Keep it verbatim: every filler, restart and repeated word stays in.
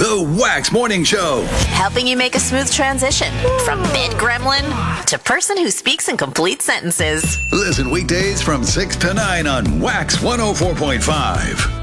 The Wax Morning Show. Helping you make a smooth transition from bed gremlin to person who speaks in complete sentences. Listen weekdays from six to nine on Wax one oh four point five.